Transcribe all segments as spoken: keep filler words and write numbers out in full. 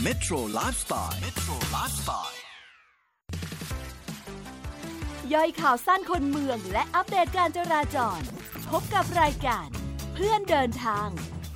Metro Lifestyle Metro Lifestyle ย่อยข่าวสั้นคนเมืองและอัปเดตการจราจรพบกับรายการเพื่อนเดินทาง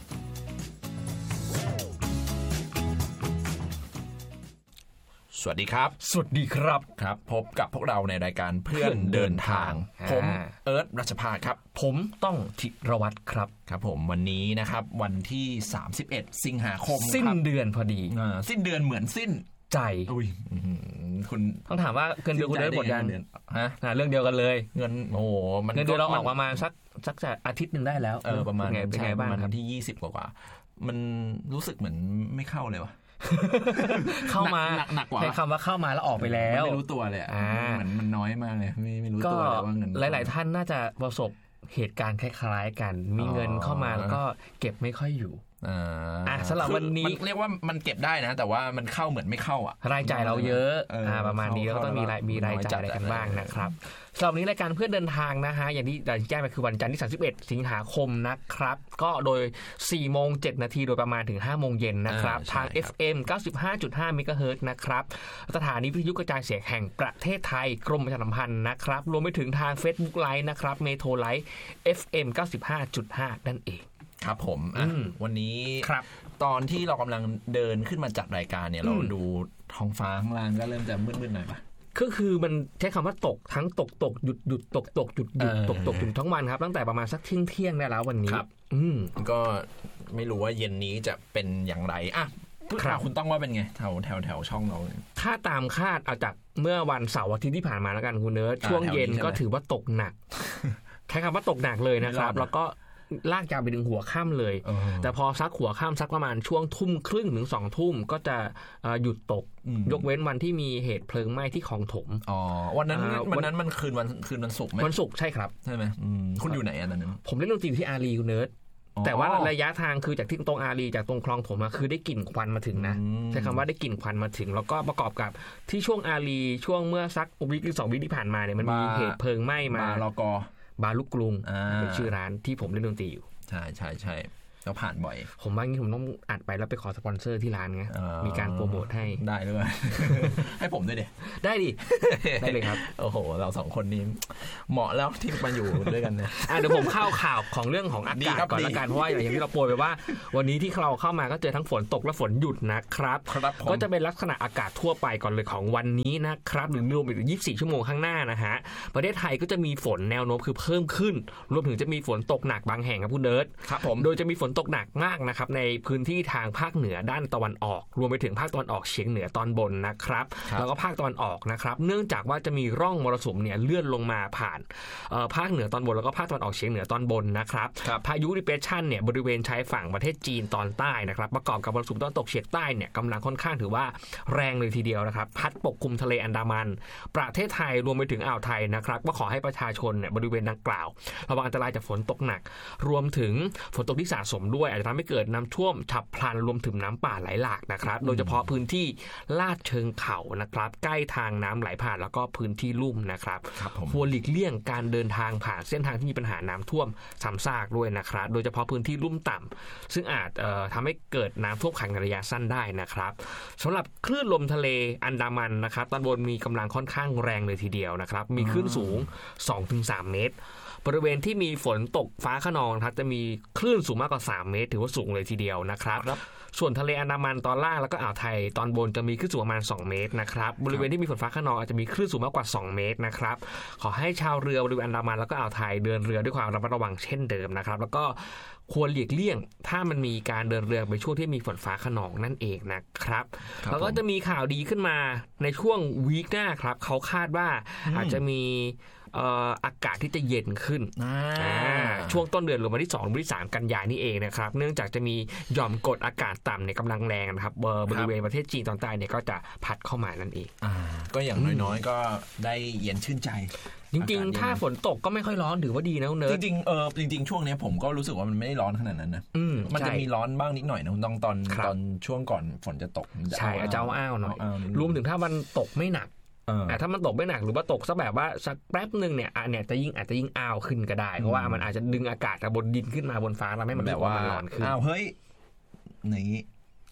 สวัสดีครับสวัสดีครับครับพบกับพวกเราในรายการเพื่อนเดินทางผมเอิร์ธรัชภาครับผมต้องธิรวัตรครับครับผมวันนี้นะครับวันที่สามสิบเอ็ดสิงหาคมสิ้นเดือนพอดีอ่าสิ้นเดือนเหมือนสิ้นใจอุ้ยคุณต้องถามว่าเงินเดือนคุณได้หมดยังฮะเรื่องเดียวกันเลยเงินโอ้โหมันเงินเดือนเราออกประมาณสักสักจะอาทิตย์นึงได้แล้วเออประมาณเป็นไงบ้างครับที่ยี่สิบกว่าๆมันรู้สึกเหมือนไม่เข้าเลยวะเข้ามาหนักกว่าใช้คำว่าเข้ามาแล้วออกไปแล้วไม่รู้ตัวเลยอ่ะเหมือนมันน้อยมากเลยไม่ไม่รู้ตัวเลยว่าเงินหลายๆท่านน่าจะประสบเหตุการณ์คล้ายๆกันมีเงินเข้ามาแล้วก็เก็บไม่ค่อยอยู่อ่าสำหรับวันนี้เรียกว่ามันเก็บได้นะแต่ว่ามันเข้าเหมือนไม่เข้าอ่ะรายจ่ายเราเยอะอ่าประมาณนี้ก็ต้องมีรายมีรายจ่ายอะไรกันบ้างนะครับสำหรับวันนี้รายการเพื่อนเดินทางนะฮะอย่างที่ได้แจ้งไปคือวันจันทร์ที่สามสิบเอ็ดสิงหาคมนะครับก็โดย สี่โมงเจ็ดนาทีโดยประมาณถึง ห้าโมงเย็นนะครับทาง เอฟ เอ็ม เก้าสิบห้าจุดห้า เมกะเฮิรตซ์นะครับสถานีวิทยุกระจายเสียงแห่งประเทศไทยกรมประชาสัมพันธ์นะครับรวมไปถึงทาง Facebook Live นะครับเมโทรไลฟ์ เอฟ เอ็ม เก้าสิบห้าจุดห้า นั่นเองครับผมวันนี้ตอนที่เรากำลังเดินขึ้นมาจัดรายการเนี่ยเราดูท้องฟ้าข้างล่างก็เริ่มจะมืดๆหน่อยป่ะก็คือมันใช้คำว่าตกทั้งตกตกหยุดหยุดตกตกหยุดหยุดตกตกถึงทั้งวันครับตั้งแต่ประมาณสักเที่ยงเที่ยงได้แล้ววันนี้อืมก็ไม่รู้ว่าเย็นนี้จะเป็นอย่างไรอ่ะคุณต้องว่าเป็นไงแถวแถวแถวช่องเราถ้าตามคาดเอาจากเมื่อวันเสาร์อาทิตย์ที่ผ่านมาแล้วกันคุณเนิร์ดช่วงเย็นก็ถือว่าตกหนักใช้คำว่าตกหนักเลยนะครับแล้วก็ลากยาวไปถึงหัวค่ำเลยแต่พอซักหัวค่ำซักประมาณช่วงทุ่มครึ่งถึงสองทุ่มก็จะหยุดตกยกเว้นวันที่มีเหตุเพลิงไหม้ที่คลองถมอ๋อวันนั้นวันนั้นมันคืนวันคืนวันศุกร์ไหมวันศุกร์ใช่ครับใช่ไหมคุณอยู่ไหนอันนั้นผมเล่นดนตรีที่อารีคุณเนิร์ดแต่ว่าระยะทางคือจากที่ตรงอารีจากตรงคลองถมมาคือได้กลิ่นควันมาถึงนะใช้คำว่าได้กลิ่นควันมาถึงแล้วก็ประกอบกับที่ช่วงอารีช่วงเมื่อสักวิคหรือสองวิคที่ผ่านมาเนี่ยมันมีเหตุเพลิงไหม้มาบาร์ลกบาร์ลูกกรุงเป็นชื่อร้านที่ผมเล่นดนตรีอยู่ใช่ใช่ใช่เราผ่านบ่อยผมว่างี้ผมต้องอัดไปแล้วไปขอสปอนเซอร์ที่ร้านไงมีการโปรโมทให้ได้ด้วยให้ผมด้วยดิได้ดิได้เลยครับโอ้โหเราสองคนนี้เหมาะแล้วที่มาอยู่ด้วยกันเนี่ยเดี๋ยวผมเข้าข่าวของเรื่องของอากาศก่อนละกันเพราะว่าอย่างที่เราโปรยไปว่าวันนี้ที่เราเข้ามาก็เจอทั้งฝนตกและฝนหยุดนะครับก็จะเป็นลักษณะอากาศทั่วไปก่อนเลยของวันนี้นะครับหรือรวมไปถึงยี่สิบสี่ชั่วโมงข้างหน้านะฮะประเทศไทยก็จะมีฝนแนวโน้มคือเพิ่มขึ้นรวมถึงจะมีฝนตกหนักบางแห่งครับคุณเนิร์ดครับผมโดยจะมีฝนตกหนักมากนะครับในพื้นที่ทางภาคเหนือด้านตะวันออกรวมไปถึงภาคตะวันออกเฉียงเหนือตอนบนนะครับแล้วก็ภาคตะวันออกนะครับเนื่องจากว่าจะมีร่องมรสุมเนี่ยเลื่อนลงมาผ่านภาคเหนือตอนบนแล้วก็ภาคตะวันออกเฉียงเหนือตอนบนนะครับพายุดิเพรสชันเนี่ยบริเวณชายฝั่งประเทศจีนตอนใต้นะครับประกอบกับมรสุมตะวันตกเฉียงใต้เนี่ยกำลังค่อนข้างถือว่าแรงเลยทีเดียวนะครับพัดปกคลุมทะเลอันดามันประเทศไทยรวมไปถึงอ่าวไทยนะครับก็ขอให้ประชาชนเนี่ยบริเวณดังกล่าวระวังอันตรายจากฝนตกหนักรวมถึงฝนตกที่สะสมด้วยอาจจะทำให้เกิดน้ำท่วมฉับพลันรวมถึงน้ำป่าไหลหลากนะครับโดยเฉพาะพื้นที่ลาดเชิงเขานะครับใกล้ทางน้ำไหลผ่านแล้วก็พื้นที่ลุ่มนะครับควรหลีกเลี่ยงการเดินทางผ่านเส้นทางที่มีปัญหาน้ำท่วมซ้ำซากด้วยนะครับโดยเฉพาะพื้นที่ลุ่มต่ำซึ่งอาจเอ่อทำให้เกิดน้ำท่วมขังในระยะสั้นได้นะครับสำหรับคลื่นลมทะเลอันดามันนะครับตอนบนมีกำลังค่อนข้างแรงเลยทีเดียวนะครับมีคลื่นสูง สองถึงสาม เมตรบริเวณที่มีฝนตกฟ้าคะนองครับจะมีคลื่นสูงมากกว่าสามเมตรถือว่าสูงเลยทีเดียวนะครับส่วนทะเลอันดามันตอนล่างแล้วก็อ่าวไทยตอนบนจะมีคลื่นสูงประมาณสองเมตรนะครับบริเวณที่มีฝนฟ้าคะนองอาจจะมีคลื่นสูงมากกว่าสองเมตรนะครับขอให้ชาวเรือบริเวณอันดามันแล้วก็อ่าวไทยเดินเรือด้วยความระมัดระวังเช่นเดิมนะครับแล้วก็ควรหลีกเลี่ยงถ้ามันมีการเดินเรือไปช่วงที่มีฝนฟ้าคะนองนั่นเองนะครับแล้วก็จะมีข่าวดีขึ้นมาในช่วงวีคหน้าครับเขาคาดว่าอาจจะมีอากาศที่จะเย็นขึ้นช่วงต้นเดือนหรือวันที่สองหรือวันที่สามกันยายนนี่เองนะครับเนื่องจากจะมีหย่อมกดอากาศต่ำในกำลังแรงนะครับบริเวณประเทศจีนตอนใต้เนี่ยก็จะพัดเข้ามานั่นเองก็อย่างน้อยๆก็ได้เย็นชื่นใจจริงๆถ้าฝนตกก็ไม่ค่อยร้อนถือว่าดีนะเนิร์ดจริงๆเออจริงๆช่วงนี้ผมก็รู้สึกว่ามันไม่ได้ร้อนขนาดนั้นนะมันจะมีร้อนบ้างนิดหน่อยนะตอนตอนตอนช่วงก่อนฝนจะตกใช่อาจจะอ้าวหน่อยรวมถึงถ้ามันตกไม่หนักแต่ถ้ามันตกไม่หนักหรือว่าตกซะแบบว่าสักแป๊บนึงเนี่ยอันเนี่ยจะยิ่งอาจจะยิ่งอ้าวขึ้นก็ได้เพราะว่ามันอาจจะดึงอากาศจากบนดินขึ้นมาบนฟ้าแล้วให้มันแบบว่ามันร้อนขึ้นอ้าวเฮ้ยอย่างนี้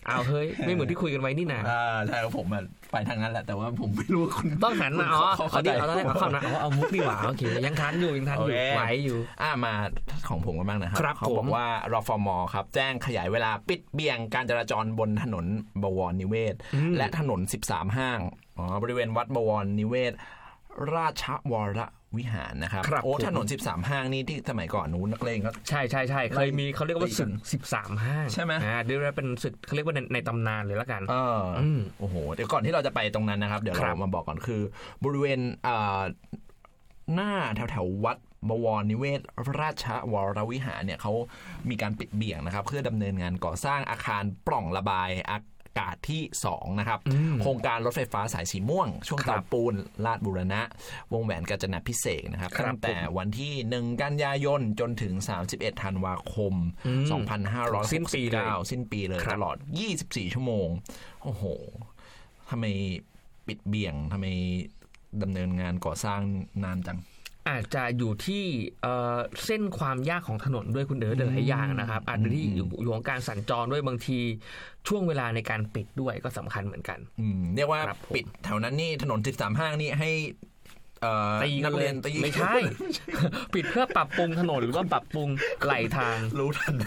อ้าวเฮ้ยไม่เหมือนที่คุยกันไว้นี่นะอ่าใช่ครับผมไปทางนั้นแหละแต่ว่าผมไม่รู้คุณต้องหันมาอ๋อเขาดิเอาได้เอาเข้านะอ๋อเอามุกดีกว่าโอเคยังทันอยู่ยังทันอยู่ไหวอยู่อ่ามาของผมกันบ้างนะครับเขาบอกว่ารฟม.ครับแจ้งขยายเวลาปิดเบี่ยงการจราจรบนถนนบวรนิเวศและถนนสิบสามห้างอ๋อบริเวณวัดบวรนิเวศราชวรวิหารนะครับโอ้ถนนสิบสามห้างนี่ที่สมัยก่อนนู้นนักเลงก็ใช่ใช่ใช่เคยมีเขาเรียกว่าศึกสิบสามห้างใช่ไหมอ่าเรียกว่าเป็นศึกเขาเรียกว่าในในตำนานเลยละกันเออโอ้โหเดี๋ยวก่อนที่เราจะไปตรงนั้นนะครับเดี๋ยวเรามาบอกก่อนคือบริเวณอ่าหน้าแถวแถววัดบวรนิเวศราชวรวิหารเนี่ยเขามีการปิดเบี่ยงนะครับเพื่อดำเนินงานก่อสร้างอาคารปล่องระบายอากาศที่สองนะครับโครงการรถไฟฟ้าสายสีม่วงช่วงเตาปูนลาดบูรณะวงแหวนกาญจนาภิเษกนะครับตั้งแต่วันที่หนึ่งกันยายนจนถึงสามสิบเอ็ดธันวาคมสองพันห้าร้อยหกสิบเก้าสิ้นปีเลยตลอดยี่สิบสี่ชั่วโมงโอ้โหทำไมปิดเบี่ยงทำไมดำเนินงานก่อสร้างนานจังอาจจะอยู่ที่เส้นความยากของถนนด้วยคุณเด๋อหลายอย่างนะครับอาจจะที่อยู่ของการสัญจรด้วยบางทีช่วงเวลาในการปิดด้วยก็สำคัญเหมือนกันเรียกว่าปิดแถวนั้นนี่ถนนสิบสามห้างนี่ให้ตีกันเลยไม่ใช่ปิดเพื่อปรับปรุงถนนหรือว่าปรับปรุงไหลทางรู้ทัน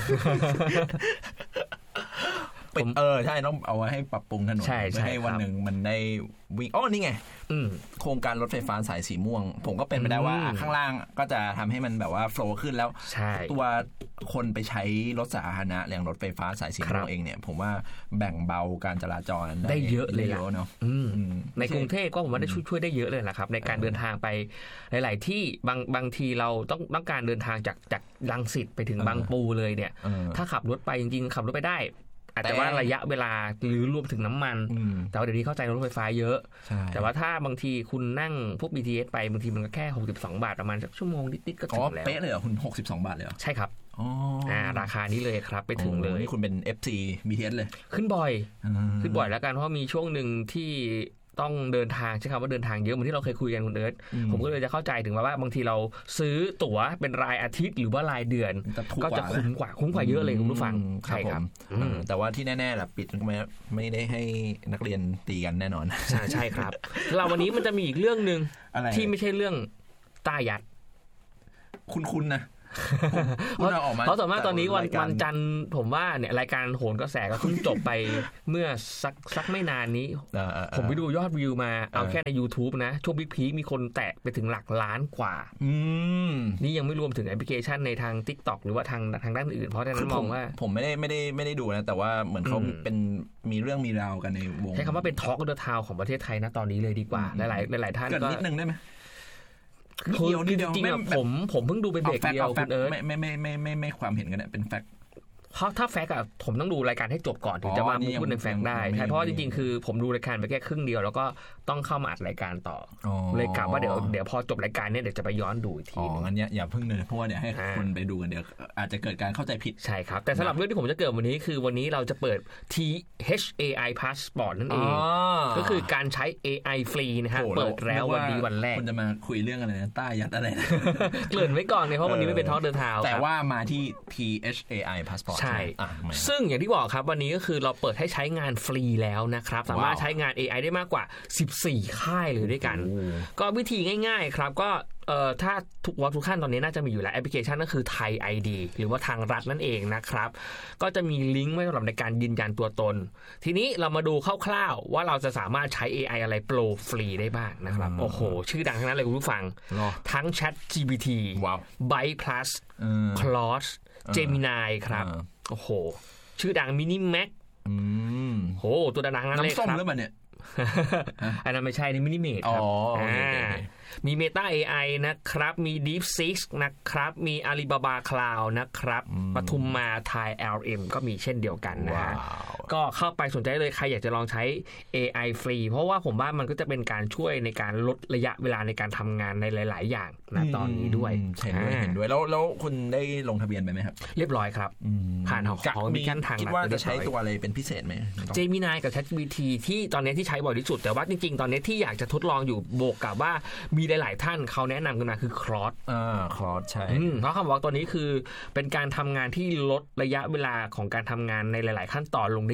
เออใช่ต้องเอาไว้ให้ปรับปรุงถนนไม่ให้วันหนึ่งมันได้วิ่งอ๋อนี่ไงโครงการรถไฟฟ้าสายสีม่วงผมก็เป็นไปได้ว่าข้างล่างก็จะทำให้มันแบบว่าโฟล์ขึ้นแล้วตัวคนไปใช้รถสาธารณะอย่างรถไฟฟ้าสายสีม่วงเองเนี่ยผมว่าแบ่งเบาการจราจรได้เยอะเลยเนาะในกรุงเทพก็ผมว่าได้ช่วยได้เยอะเลยนะครับในการเดินทางไปหลายๆที่บางบางทีเราต้องต้องการเดินทางจากจากรังสิตไปถึงบางปูเลยเนี่ยถ้าขับรถไปจริงๆขับรถไปได้แต่ว่าระยะเวลาหรือรวมถึงน้ำมันแต่ว่าเดี๋ยวนี้เข้าใจรถไฟฟ้าเยอะแต่ว่าถ้าบางทีคุณนั่งพวก บี ที เอส ไปบางทีมันก็แค่หกสิบสองบาทประมาณสักชั่วโมงนิดๆก็ถึงแล้วอ๋อเป๊ะเลยเหรอคุณหกสิบสองบาทเลยเหรอใช่ครับอ๋ออ่าราคานี้เลยครับไปถึงเลยนี่คุณเป็น เอฟ ซี บี ที เอส เลยขึ้นบ่อยขึ้นบ่อยแล้วกันเพราะมีช่วงหนึ่งที่ต้องเดินทางใช่คำว่าเดินทางเยอะเหมือนที่เราเคยคุยกันคุณเอิร์ธผมก็เลยจะเข้าใจถึงว่าบางทีเราซื้อตั๋วเป็นรายอาทิตย์หรือว่ารายเดือนก็จะคุ้มกว่าคุ้มกว่าเยอะเลยคุณผู้ฟังใช่ครับแต่ว่าที่แน่ๆแหละปิดไม่ไม่ได้ให้นักเรียนตีกันแน่นอนใช่ใช่ครับเราวันนี้มันจะมีอีกเรื่องนึงที่ไม่ใช่เรื่องต้ายัดคุ้นๆนะเพราะเพราะส่วนมากตอนนี้วันวันจันทร์ผมว่าเนี่ยรายการโหนกระแสก็เพิ่งจบไปเมื่อสักสักไม่นานนี้ผมไปดูยอดวิวมาเอาแค่ใน YouTube นะช่วงบิ๊กพีคมีคนแตะไปถึงหลักล้านกว่านี่ยังไม่รวมถึงแอปพลิเคชันในทาง TikTok หรือว่าทางทางด้านอื่นเพราะฉะนั้นมองว่าผมไม่ได้ไม่ได้ไม่ได้ดูนะแต่ว่าเหมือนเขาเป็นมีเรื่องมีราวกันในวงใช้คำว่าเป็น Talk of the Town ของประเทศไทยนะตอนนี้เลยดีกว่าหลายๆหลายๆท่านก็นิดนึงได้ไหมคือจริงๆผมผมเพิ่งดูเป็นเบรกเดียวคุณเอิร์ธไม่ไม่ไม่ไม่ไม่ไม่ความเห็นกันเนี่ยเป็นแฟกต์เพราะถ้าแฟกต์อะผมต้องดูรายการให้จบก่อนถึงจะมาพูดในแฟกต์ได้ใช่เพราะจริงๆคือผมดูรายการไปแค่ครึ่งเดียวแล้วก็ต้องเข้ามาอัดรายการต่อเลยกะว่าเดี๋ยวเดี๋ยวพอจบรายการเนี่ยเดี๋ยวจะไปย้อนดูอีกทีนึงงั้นอย่าเพิ่งเลยเพราะว่าเดี๋ยวให้คนไปดูกันเดี๋ยวอาจจะเกิดการเข้าใจผิดใช่ครับแต่สำหรับเรื่องที่ผมจะเกิดวันนี้คือวันนี้เราจะเปิด ที เอช เอ ไอ Passport นั่นเองก็คือการใช้ เอ ไอ ฟรีนะฮะเปิดแล้ววันนี้วันแรกคุณจะมาคุยเรื่องอะไรนะต้ายัดอะไรนะเกริ่นไว้ก่อนเลยเพราะวันนี้ไม่เป็น Talk the Town แต่ว่ามาที่ ที เอช เอ ไอ Passport ใช่ซึ่งอย่างที่บอกครับวันนี้ก็คือเราเปิดให้ใช้งานฟรีแล้วนะครับสามารถใช้งาน เอ ไอ ได้มากกว่าสิบสี่ค่ายเลยด้วยกันก็วิธีง่ายๆครับก็เอ่อถ้าทุกวัตถุขั้นตอนนี้น่าจะมีอยู่แล้วแอปพลิเคชันก็คือ Thai ไอ ดี หรือว่าทางรัฐนั่นเองนะครับก็จะมีลิงก์ไว้สำหรับในการยืนยันตัวตนทีนี้เรามาดูคร่าวๆว่าเราจะสามารถใช้ เอ ไอ อะไรโปรฟรีได้บ้างนะครับโอ้โหชื่อดังทั้งนั้นเลยคุณผู้ฟังทั้ง Chat จี พี ที Byte Plus Claude Gemini ครับโอ้โหชื่อดัง Mini Mac โหตัวดังๆนั้นเลยครับน้ำส้มหรือเปล่าเนี่ยอันนั้นไม่ใช่นี่มินิเมตครับมี Meta เอ ไอ นะครับมี DeepSeek นะครับมี Alibaba Cloud นะครับปทุมมา Thai แอล เอ็ม ก็มีเช่นเดียวกันนะฮะก็เข้าไปสนใจเลยใครอยากจะลองใช้ เอ ไอ ฟรีเพราะว่าผมว่ามันก็จะเป็นการช่วยในการลดระยะเวลาในการทำงานในหลายๆอย่างนะตอนนี้ด้วยเห็นด้วยเห็นด้วยแล้วแล้วคุณได้ลงทะเบียนไปไหมครับเรียบร้อยครับผ่านของมีขั้นทางคิดว่าจะใช้ตัวอะไรเป็นพิเศษไหม Gemini กับ ChatGPT ที่ตอนนี้ที่ใช้บ่อยที่สุดแต่ว่าจริงๆตอนนี้ที่อยากจะทดลองอยู่โบกกับว่ามีหลายๆท่านเขาแนะนำกันมาคือ Claude อ่า Claude ใช่เพราะเขาบอกตัวนี้คือเป็นการทำงานที่ลดระยะเวลาของการทำงานในหลายๆขั้นตอนลงได้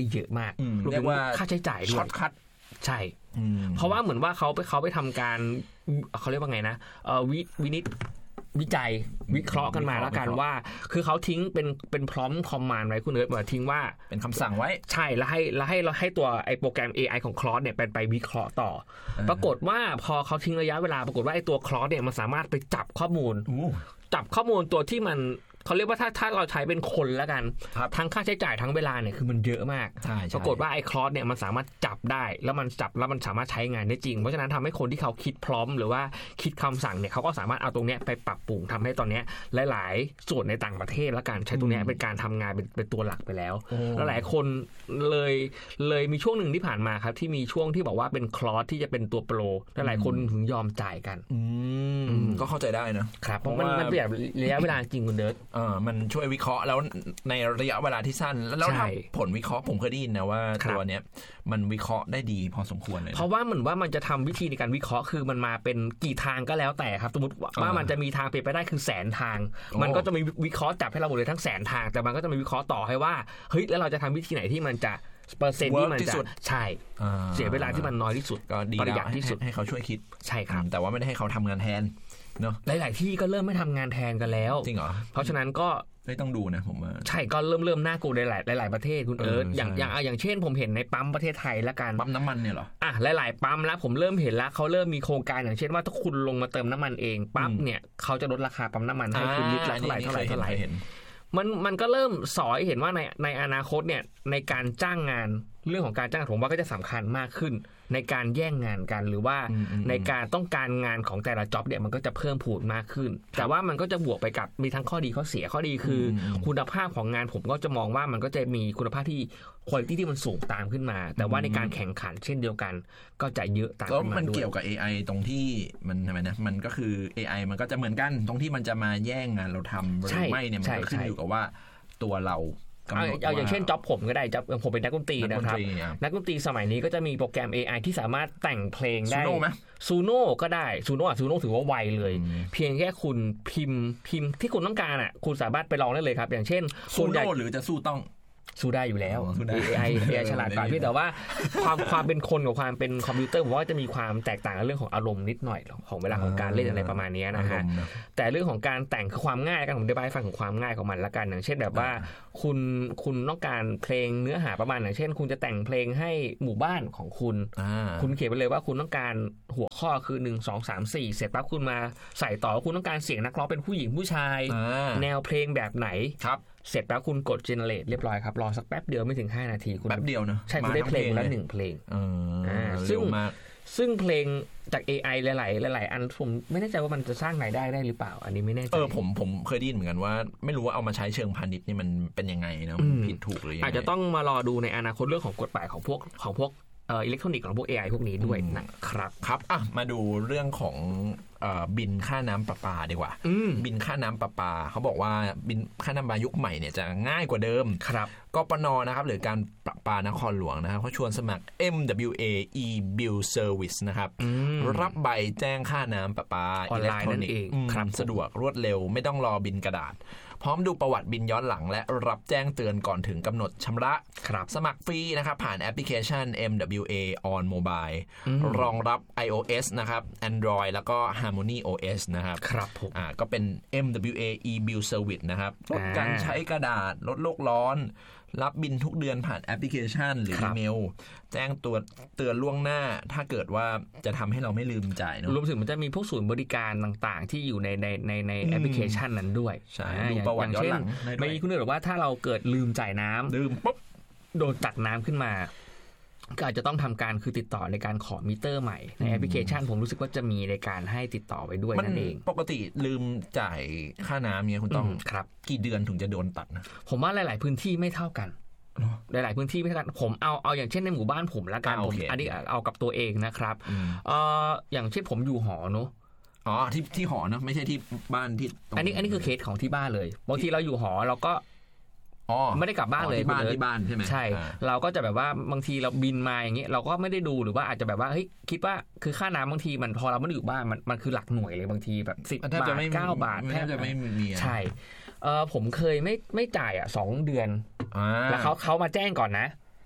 ได้เยอะมากรวมเรีถึยงกว่าค่าใช้จ่ายด้วยช็อตคัทใช่เพราะว่าเหมือนว่าเขาไปเขาไปทำการเขาเรียกว่าไงนะเอ่อวิวินิจวิจัยวิเคราะห์กันมาแล้วกันว่าคือเขาทิ้งเป็นเป็นพร้อมคอมมานด์ไว้คุณเอิร์ธว่าทิ้งว่าเป็นคำสั่งไว้ใช่แล้วให้แล้วให้เราให้ตัวไอ้โปรแกรม เอ ไอ ของ Claude เนี่ยเป็นไปวิเคราะห์ต่อปรากฏว่าพอเขาทิ้งระยะเวลาปรากฏว่าไอ้ตัว Claude เนี่ยมันสามารถไปจับข้อมูลจับข้อมูลตัวที่มันเขาเรียกว่าถ้าถ้าเราใช้เป็นคนแล้วกันทั้งค่าใช้จ่ายทั้งเวลาเนี่ยคือมันเยอะมากปรากฏว่าไอ้คลอสเนี่ยมันสามารถจับได้แล้วมันจับแล้วมันสามารถใช้งานได้จริงเพราะฉะนั้นทำให้คนที่เขาคิดพร้อมหรือว่าคิดคำสั่งเนี่ยเขาก็สามารถเอาตรงเนี้ยไปปรับปรุงทำให้ตอนเนี้ยหลายๆส่วนในต่างประเทศและการใช้ตรงเนี้ยเป็นการทำงานเป็นเป็นตัวหลักไปแล้วแล้วหลายคนเลยเลยมีช่วงหนึ่งที่ผ่านมาครับที่มีช่วงที่บอกว่าเป็นคลอสที่จะเป็นตัวโปรและหลายคนถึงยอมจ่ายกันก็เข้าใจได้นะครับเพราะมันมันประหยัดระยะเวลาจริงคุณเดิร์ธเออมันช่วยวิเคราะห์แล้วในระยะเวลาที่สั้นแล้วถ้าผลวิเคราะห์ผมเคยได้ยินนะว่าตัวเนี้ยมันวิเคราะห์ได้ดีพอสมควรเลยเพราะว่าเหมือนว่ามันจะทำวิธีในการวิเคราะห์คือมันมาเป็นกี่ทางก็แล้วแต่ครับสมมติว่ามันจะมีทางเป็นไปได้คือแสนทางมันก็จะมีวิเคราะห์จับให้เราหมดเลยทั้งแสนทางแต่มันก็จะมีวิเคราะห์ต่อให้ว่าเฮ้ยแล้วเราจะทำวิธีไหนที่มันจะเปอร์เซ็นต์ที่มันจะใช่เสียเวลาที่มันน้อยที่สุดก็ดีประหยัดที่สุดให้เขาช่วยคิดใช่ครับแต่ว่าไม่ได้ให้เขาทำงานแทนเนาะหลายๆที่ก็เริ่มไม่ทำงานแทนกันแล้วจริงเหรอเพราะฉะนั้นก็ไม่ต้องดูนะผมว่าใช่ก็เริ่มเริ่มน่ากลัวในหลายหลายประเทศคุณเอิร์ธอย่างอย่างอย่างเช่นผมเห็นในปั๊มประเทศไทยละกันปั๊มน้ำมันเนี่ยเหรออ่ะหลายๆปั๊มแล้วผมเริ่มเห็นแล้วเขาเริ่มมีโครงการอย่างเช่นว่าถ้าคุณลงมาเติมน้ำมันเองปั๊มเนี่ยเขาจะลดราคาปั๊มน้ำมันให้คุณลิตรละเท่าไหร่เท่าไหร่เท่าไหร่มันมันก็เริ่มสอนเห็นว่าในในอนาคตเนี่ยในการจ้างงานเรื่องของการจ้างผมว่าก็จะสำคัญมากขึ้นในการแย่งงานกันหรือว่าในการต้องการงานของแต่ละจ็อบเนี่ยมันก็จะเพิ่มพูนมากขึ้นแต่ว่ามันก็จะบวกไปกับมีทั้งข้อดีข้อเสียข้อดีคือคุณภาพของงานผมก็จะมองว่ามันก็จะมีคุณภาพที่คุณภาพที่มันสูงตามขึ้นมาแต่ว่าในการแข่งขันเช่นเดียวกันก็จะเยอะตามขึ้นมาด้วยมันเกี่ยวกับ เอ ไอ ตรงที่มันทำไมนะมันก็คือ เอ ไอ มันก็จะเหมือนกันตรงที่มันจะมาแย่งงานเราทำหรือไม่เนี่ยมันก็ขึ้นอยู่กับว่าตัวเราเอาอย่างเช่นจ็อบผมก็ได้จ็อบผมเป็นนักดนตรีนะครับนักดนตรีสมัยนี้ก็จะมีโปรแกรม เอ ไอ ที่สามารถแต่งเพลงได้ซูโน่ไหมซูโน่ก็ได้ซูโน่อ่ะซูโน่ถือว่าไวเลยเพียงแค่คุณพิมพ์พิมพ์ที่คุณต้องการอ่ะคุณสามารถไปลองได้เลยครับอย่างเช่นซูโน่หรือจะสู้ต้องสู้ได้อยู่แล้ว เอ ไอ เอ ไอ ฉลาดกว่าพี่แต่ว่าความความเป็นคนกับความเป็นคอมพิวเตอร์ผมว่าจะมีความแตกต่างในเรื่องของอารมณ์นิดหน่อยของเวลาของการเล่นอะไรประมาณนี้นะฮะแต่เรื่องของการแต่งคือความง่ายกันผมได้ไปฟังของความง่ายของมันละกันอย่างเช่นแบบว่าคุณคุณต้องการเพลงเนื้อหาประมาณอย่างเช่นคุณจะแต่งเพลงให้หมู่บ้านของคุณคุณเขียนไปเลยว่าคุณต้องการหัวข้อคือหนึ่ง สอง สาม สี่เสร็จปั๊บคุณมาใส่ต่อว่าคุณต้องการเสียงนักร้องเป็นผู้หญิงผู้ชายแนวเพลงแบบไหนครับเสร็จแล้วคุณกด generate เรียบร้อยครับรอสักแป๊บเดียวไม่ถึงห้านาทีคุณแป๊บเดียวนะใช่คุณได้เพลงละหนึ่งเพลงเออซึ่งซึ่งเพลงจาก เอ ไอ หลายๆหลายๆอันผมไม่แน่ใจว่ามันจะสร้างรายได้ได้หรือเปล่าอันนี้ไม่แน่ใจเออผมผมเคยได้ยินเหมือนกันว่าไม่รู้ว่าเอามาใช้เชิงพาณิชย์นี่มันเป็นยังไงนะผิดถูกหรือยังไงอาจจะต้องมารอดูในอนาคตเรื่องของกฎหมายของพวกของพวกเอ่ออิเล็กทรอนิกส์ของพวก เอ ไอ พวกนี้ด้วยนะครับครับอ่ะมาดูเรื่องของบินค่าน้ำประปาดีกว่าบินค่าน้ำประปาเขาบอกว่าบินค่าน้ำประปายุคใหม่เนี่ยจะง่ายกว่าเดิมครับกปน.นะครับหรือการประปานครหลวงนะครับเขาชวนสมัคร เอ็ม ดับเบิลยู เอ e-bill service นะครับรับใบแจ้งค่าน้ำประปาอิเล็กทรอนิกส์ครับสะดวกรวดเร็วไม่ต้องรอบินกระดาษพร้อมดูประวัติบินย้อนหลังและรับแจ้งเตือนก่อนถึงกำหนดชำระสมัครฟรีนะครับผ่านแอปพลิเคชัน เอ็ม ดับเบิลยู เอ on mobile รองรับ iOS นะครับ Android แล้วก็ Harmony โอ เอส นะครับครับผมอ่าก็เป็น เอ็ม ดับเบิลยู เอ e-bill service นะครับลดการใช้กระดาษลดโลกร้อนรับบินทุกเดือนผ่านแอปพลิเคชันหรืออีเมลแจ้งตัวเตือนล่วงหน้าถ้าเกิดว่าจะทำให้เราไม่ลืมจ่ายเนอะรวมถึงมันจะมีพวกศูนย์บริการต่างๆที่อยู่ในในในในแอปพลิเคชันนั้นด้วยใช่ดูประวัติย้อนหลังไม่มีคุณนึกหรือว่าถ้าเราเกิดลืมจ่ายน้ำลืมปุ๊บโดนตัดน้ำขึ้นมาก็อาจจะต้องทำการคือติดต่อในการขอมิเตอร์ใหม่ในแอปพลิเคชันผมรู้สึกว่าจะมีในการให้ติดต่อไปด้วยนั่นเองปกติลืมจ่ายค่าน้ำเนี่ยคุณต้องครับกี่เดือนถึงจะโดนตัดนะผมว่าหลายๆพื้นที่ไม่เท่ากันหลายๆพื้นที่ไม่เท่ากันผมเอาเอาอย่างเช่นในหมู่บ้านผมละกันผมอันนี้เอากับตัวเองนะครับเอ่ออย่างเช่นผมอยู่หอเนอะอ๋อที่ที่หอเนอะไม่ใช่ที่บ้านที่อันนี้อันนี้คือเคสของที่บ้านเลยบางทีเราอยู่หอเราก็ไม่ได้กลับบ้านเลยที่บ้านที่บ้านใช่ไหมใช่เราก็จะแบบว่าบางทีเราบินมาอย่างเงี้ยเราก็ไม่ได้ดูหรือว่าอาจจะแบบว่าเฮ้ยคิดว่าคือค่าน้ำบางทีมันพอเราไม่ได้อยู่บ้านมันมันคือหลักหน่วยเลยบางทีแบบสิบบาทเก้าบาทแทบจะไม่มีใช่เออผมเคยไม่ไม่จ่ายอ่ะสองเดือนแล้วเขาเขามาแจ้งก่อนนะ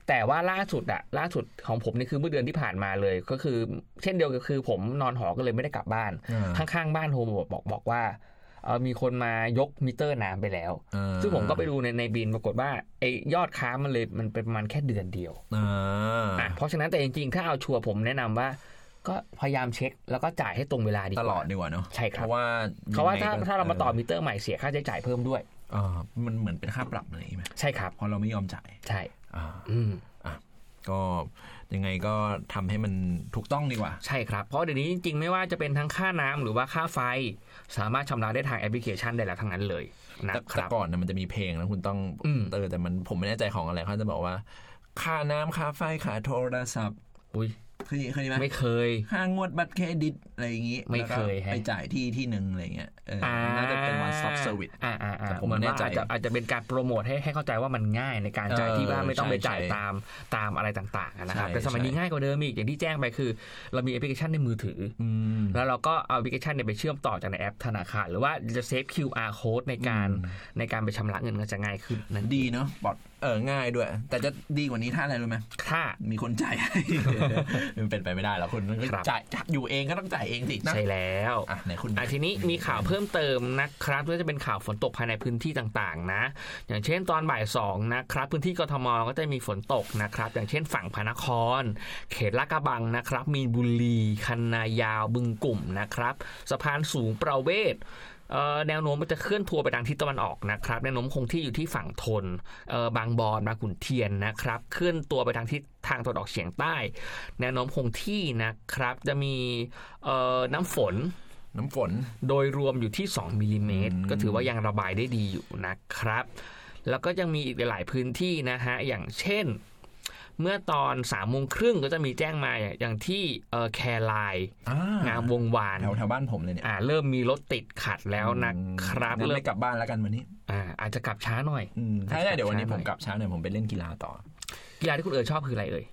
แต่ว่าล่าสุดอะล่าสุดของผมนี่คือเมื่อเดือนที่ผ่านมาเลยก็คือเช่นเดียวกันคือผมนอนหอก็เลยไม่ได้กลับบ้านข้างๆบ้านโทรมาบอกบอกว่าเออมีคนมายกมิเตอร์น้ำไปแล้วซึ่งผมก็ไปดูในในบินปรากฏว่าไอ้ยอดค้ามันเลยมันเป็นประมาณแค่เดือนเดียวอ่าเพราะฉะนั้นแต่จริงๆถ้าเอาชัวร์ผมแนะนำว่าก็พยายามเช็คแล้วก็จ่ายให้ตรงเวลาดีกว่าตลอดดีกว่าเนาะใช่ครับเพราะว่าเพราะว่าถ้าถ้าเรามาต่อมิเตอร์ใหม่เสียค่าใช้จ่ายเพิ่มด้วยอ่ามันเหมือนเป็นค่าปรับอะไรไหมใช่ครับเพราะเราไม่ยอมจ่ายใช่อ่าอืมอ่ะก็ยังไงก็ทำให้มันถูกต้องดีกว่าใช่ครับเพราะเดี๋ยวนี้จริงๆไม่ว่าจะเป็นทั้งค่าน้ำหรือว่าค่าไฟสามารถชำระได้ทางแอปพลิเคชันได้แล้วทั้งนั้นเลยนะครับแต่ก่อนนะมันจะมีเพลงนะคุณต้องเออแต่มันผมไม่แน่ใจของอะไรเขาจะบอกว่าค่าน้ำค่าไฟค่าโทรศัพท์อุ้ยเคยเคยไหมไม่เคยค่างวดบัตรเครดิตอะไรอย่างงี้ไม่เคยไปจ่ายที่ที่หนึ่งอะไรเงี้ยเออน่าจะเป็น one stop service อ่าอ่าอ่าผมไม่แน่ใจอาจจะอาจจะเป็นการโปรโมทให้ให้เข้าใจว่ามันง่ายในการจ่ายที่ว่าไม่ต้องไปจ่ายตามตามอะไรต่างๆนะครับแต่สมัยนี้ง่ายกว่าเดิมอีกอย่างที่แจ้งไปคือเรามีแอปพลิเคชันในมือถือแล้วเราก็เอาแอปพลิเคชันเนี่ยไปเชื่อมต่อจากในแอปธนาคารหรือว่าจะเซฟ คิว อาร์ code ในการในการไปชำระเงินก็จะง่ายขึ้นนั่นดีเนาะปลอดเออง่ายด้วยแต่จะดีกว่านี้ถ้าอะไรรู้ไหมถ้ามีคนจ่ายให้มันเป็นไปไม่ได้หรอกคุณจ่ายอยู่เองก็ต้องจ่ายเองสินะใช่แล้วอ่ะไหนคุณอ่ะทีนี้มีข่าวเพิ่มเติมนะครับก็จะเป็นข่าวฝนตกภายในพื้นที่ต่างๆนะอย่างเช่นตอนบ่ายสองนะครับพื้นที่กทมก็จะมีฝนตกนะครับอย่างเช่นฝั่งพระนครเขตลาดกระบังนะครับมีนบุรีคันนายาวบึงกลุ่มนะครับสะพานสูงประเวศแนวโน้มมันจะเคลื่อนตัวไปทางทิศตะวันออกนะครับแนวโน้มคงที่อยู่ที่ฝั่งทนบางบอนบางขุนเทียนนะครับเคลื่อนตัวไปทางทิศทางตะวันออกเฉียงใต้แนวโน้มคงที่นะครับจะมีน้ำฝนน้ำฝนโดยรวมอยู่ที่สองมิลลิเมตรก็ถือว่ายังระบายได้ดีอยู่นะครับแล้วก็ยังมีอีกหลายพื้นที่นะฮะอย่างเช่นเมื่อตอนสามโมงครึ่งก็จะมีแจ้งมาอย่างที่แคร์ไลน์งามวงวานแถวแถวบ้านผมเลยเนี่ยเริ่มมีรถติดขัดแล้วนะครับเริ่มไม่กลับบ้านแล้วกันวันนี้อ่าอาจจะกลับช้าหน่อยใช่เดี๋ยววันนี้ผมกลับช้าหน่อยผมไปเล่นกีฬาต่อกีฬาที่คุณเอ๋ชอบคืออะไรเอ่ย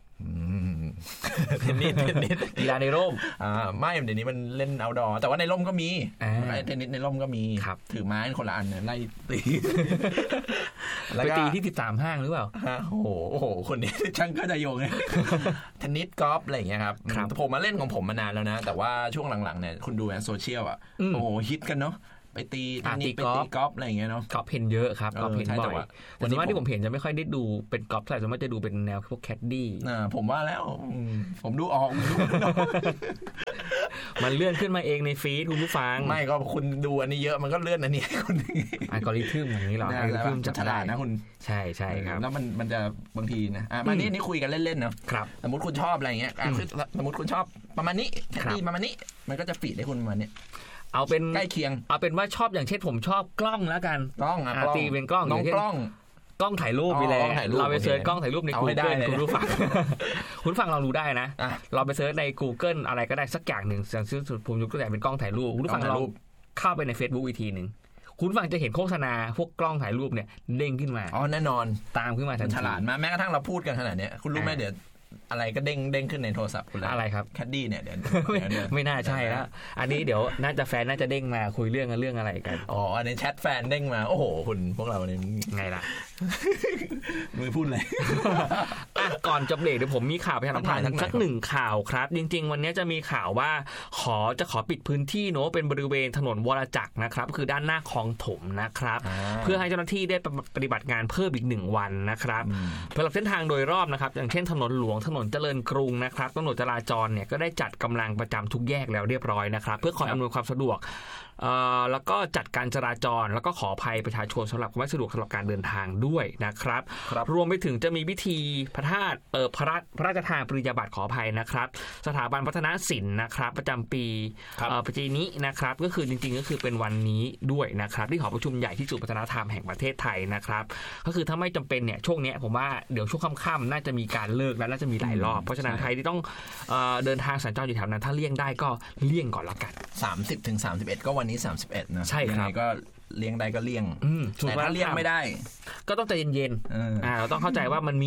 เทนนิสเทนนิสกีฬาในร่มอ่าไม่เดี๋ยวนี้มันเล่นเอาท์ดอร์แต่ว่าในร่มก็มีเทนนิสในร่มก็มีถือไม้คนละอันเนี่ยไล่ตีไปตีที่สิบสามห้างหรือเปล่าโอ้โหโอ้โหคนนี้ช่างก็จะโยงเลยเทนนิสกอล์ฟอะไรอย่างเงี้ยครับผมมาเล่นของผมมานานแล้วนะแต่ว่าช่วงหลังๆเนี่ยคุณดูในโซเชียลอ่ะโอ้โหฮิตกันเนาะไปตีตีกอล์ฟกอล์ฟอะไรอย่างเงี้ยเนาะกอล์ฟเห็นเยอะครับกอล์ฟเห็นบ่อยวันนี้ว่าที่ผมเห็นจะไม่ค่อยได้ดูเป็นกอล์ฟแต่ส่วนมากจะดูเป็นแนวพวกแคดดี้อ่าผมว่าแล้วผมดูออกมันเลื่อนขึ้นมาเองในฟีดคุณผู้ฟังไม่ก็คุณดูอันนี้เยอะมันก็เลื่อนอันนี้ให้คุณอัลกอริทึมอย่างนี้หรออัลกอริทึมฉลาดนะคุณใช่ใช่ครับแล้วมันมันจะบางทีนะอ่ะมานี่นี่คุยกันเล่นๆเนาะสมมติคุณชอบอะไรเงี้ยสมมติคุณชอบประมาณนี้แคดดี้ประมาณนี้มันก็จะฟีดให้คุณประมาณนี้เอาเป็นใกล้เคียงเอาเป็นว่าชอบอย่างเช่นผมชอบกล้องแล้วกันกล้องอ่ะตีเป็นกล้องน้องกล้องกล้องถ่ายรูปมีแล้วเราไปเสิร์ชกล้องถ่ายรูปใน Google คุณรู้ฟังคุณฟังเรารู้ได้นะเราไปเสิร์ชใน Google อะไรก็ได้สักอย่างหนึ่งอย่างเช่นผมยกตัวอย่างเป็นกล้องถ่ายรูปคุณฟังเราเข้าไปใน Facebook อีกทีนึงคุณฟังจะเห็นโฆษณาพวกกล้องถ่ายรูปเนี่ยเด้งขึ้นมาอ๋อแน่นอนตามขึ้นมาทันทีฉลาดมากแม้กระทั่งเราพูดกันขนาดนี้คุณรู้ไหมเดี๋ยวอะไรก็เด้งเด้งขึ้นในโทรศัพท์คุณแล้วอะไรครับแคดดี้เนี่ยเดี๋ยวไม่น่าใช่แล้วอันนี้เดี๋ยวน่าจะแฟนน่าจะเด้งมาคุยเรื่องกันเรื่องอะไรกันอ๋ออันนี้แชทแฟนเด้งมาโอ้โหคุณพวกเราเนี่ยไงล่ะมือพูดเลยอ่ะก่อนจบเบรกเดี๋ยวผมมีข่าวประชาสัมพันธ์สักหนึ่งข่าวครับจริงๆวันนี้จะมีข่าวว่าขอจะขอปิดพื้นที่เนอะเป็นบริเวณถนนวรจักรนะครับคือด้านหน้าคลองถมนะครับเพื่อให้เจ้าหน้าที่ได้ปฏิบัติงานเพิ่มอีกหนึ่งวันนะครับสำหรับเส้นทางโดยรอบนะครับอย่างเช่นถนนหลวงถนนเจริญกรุงนะครับตำรวจจราจรเนี่ยก็ได้จัดกำลังประจำทุกแยกแล้วเรียบร้อยนะครับเพื่อคอยอำนวยความสะดวกแล้วก็จัดการจราจรแล้วก็ขออภัยประชาชนสำหรับความไม่สะดวกสำหรับการเดินทางด้วยนะครับรวมไปถึงจะมีพิธีพระธาตุเอ่อพระพระราชทานปริญญาบัตรขออภัยนะครับสถาบันพัฒนศิลป์นะครับประจำปีปีนี้นะครับก็คือจริงๆก็คือเป็นวันนี้ด้วยนะครับที่หอประชุมใหญ่ที่ศูนย์วัฒนธรรมแห่งประเทศไทยนะครับก็คือถ้าไม่จำเป็นเนี่ยช่วงนี้ผมว่าเดี๋ยวช่วงค่ำๆน่าจะมีการเลิกแล้วน่าจะมีหลายรอบเพราะฉะนั้นใครที่ต้องเดินทางสัญจรอยู่แถวนั้นถ้าเลี่ยงได้ก็เลี่ยงก่อนละกันสามสิบถึงสามสิบเอ็ด ก็วันนี้สามสิบเอ็ดนะใช่ครับก็เลี่ยงได้ก็เลี่ยงแต่ถ้าเลี่ยงไม่ได้ก็ต้องใจเย็นๆอ่าเราต้องเข้าใจว่ามันมี